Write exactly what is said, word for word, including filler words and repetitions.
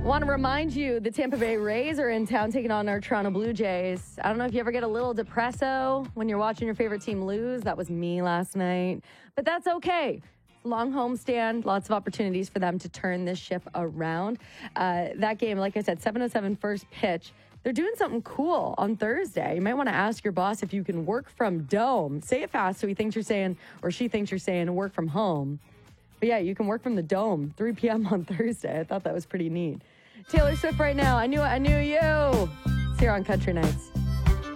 Want to remind you, the Tampa Bay Rays are in town taking on our Toronto Blue Jays. I don't know if you ever get a little depresso when you're watching your favorite team lose. That was me last night. But that's okay. Long homestand, lots of opportunities for them to turn this ship around. Uh, that game, like I said, seven oh seven first pitch. They're doing something cool on Thursday. You might want to ask your boss if you can work from dome. Say it fast so he thinks you're saying, or she thinks you're saying, work from home. But yeah, you can work from the dome, three p.m. on Thursday. I thought that was pretty neat. Taylor Swift right now. I knew it, I knew you. It's here on Country Nights.